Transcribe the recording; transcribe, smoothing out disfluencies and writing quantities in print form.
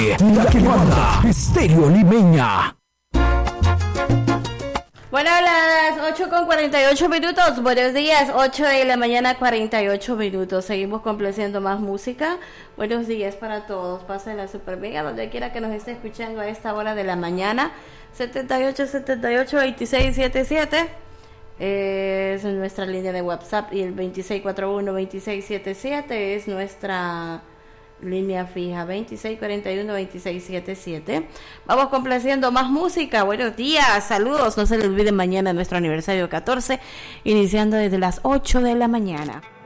La que manda, Estéreo Limeña. Bueno, las 8:48. Buenos días, 8 de la mañana, 48 minutos. Seguimos complaciendo más música. Buenos días para todos. Pásenla super mega donde quiera que nos esté escuchando a esta hora de la mañana. 7878-2677 es nuestra línea de WhatsApp y el 2641-2677 es nuestra línea fija, 2641-2677. Vamos complaciendo más música. Buenos días, saludos. No se les olviden mañana nuestro aniversario 14, iniciando desde las 8 de la mañana.